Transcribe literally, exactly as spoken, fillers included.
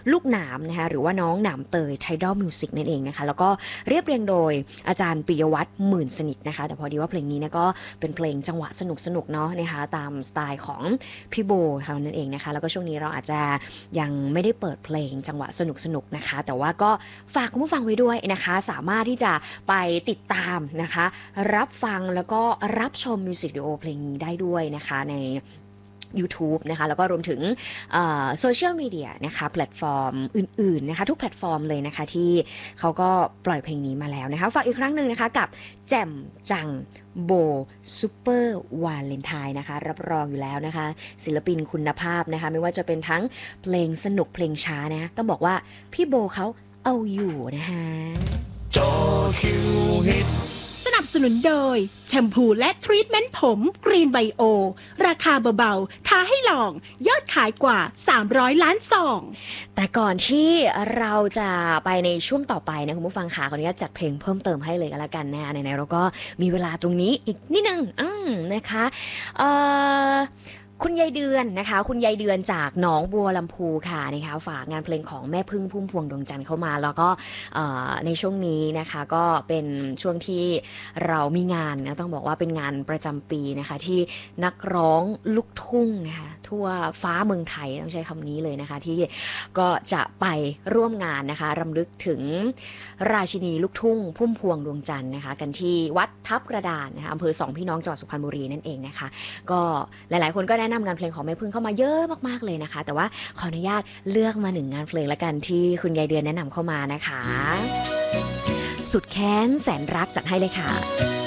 ลูกหนามนะคะหรือว่าน้องหนามเตย Tidal Music นั่นเองนะคะแล้วก็เรียบเรียงโดยอาจารย์ปิยวัฒน์หมื่นสนิทนะคะแต่พอดีว่าเพลงนี้เนี่ยก็เป็นเพลงจังหวะสนุกสนุกเนาะนะคะตามสไตล์ของพี่โบเขานั่นเองนะคะแล้วก็ช่วงนี้เราอาจจะยังไม่ได้เปิดเพลงจังหวะสนุกสนุกนะคะแต่ว่าก็ฝากคุณผู้ฟังไว้ด้วยนะคะสามารถที่จะไปติดตามนะคะรับฟังแล้วก็รับชมมิวสิกวิดีโอเพลงนี้ได้ด้วยนะคะในYouTube นะคะแล้วก็รวมถึงโซเชียลมีเดียนะคะแพลตฟอร์มอื่นๆนะคะทุกแพลตฟอร์มเลยนะคะที่เขาก็ปล่อยเพลงนี้มาแล้วนะคะฝากอีกครั้งหนึ่งนะคะกับแจ่มจังโบซูเปอร์วาเลนไทน์นะคะรับรองอยู่แล้วนะคะศิลปินคุณภาพนะคะไม่ว่าจะเป็นทั้งเพลงสนุกเพลงช้านะต้องบอกว่าพี่โบเขาเอาอยู่นะคะจอคิวฮิตสนับสนุนโดยแชมพูและทรีทเมนต์ผมกรีนไบโอราคาเบาๆท้าให้ลองยอดขายกว่าสามร้อยล้านซองแต่ก่อนที่เราจะไปในช่วงต่อไปนะคุณผู้ฟังค่ะขออนุญาตจัดเพลงเพิ่มเติมให้เลยก็แล้วกันนะไหนๆเราก็มีเวลาตรงนี้อีกนิดนึงอืมนะคะเอ่อคุณยายเดือนนะคะคุณยายเดือนจากหนองบัวลำพูค่ะนะคะฝากงานเพลงของแม่พึ่งพุ่มพวงดวงจันทร์เข้ามาแล้วก็ในช่วงนี้นะคะก็เป็นช่วงที่เรามีงานนะต้องบอกว่าเป็นงานประจำปีนะคะที่นักร้องลูกทุ่งนะคะทั่วฟ้าเมืองไทยต้องใช้คำนี้เลยนะคะที่ก็จะไปร่วมงานนะคะรำลึกถึงราชินีลูกทุ่งพุ่มพวงดวงจันทร์นะคะกันที่วัดทับกระดานนะคะอำเภอสองพี่น้องจังหวัดสุพรรณบุรีนั่นเองนะคะก็หลายๆคนก็แนะนำงานเพลงของแม่พึ่งเข้ามาเยอะมากๆเลยนะคะแต่ว่าขออนุญาตเลือกมาหนึ่งงานเพลงละกันที่คุณยายเดือนแนะนำเข้ามานะคะสุดแค้นแสนรักจัดให้เลยค่ะ